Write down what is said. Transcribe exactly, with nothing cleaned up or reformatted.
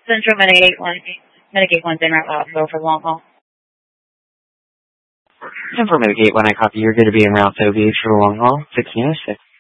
Central Mitigate one, Mitigate one's in route go for the long haul. Central Mitigate one, I copy. You're going to be in route O B for the long haul, sixteen oh six.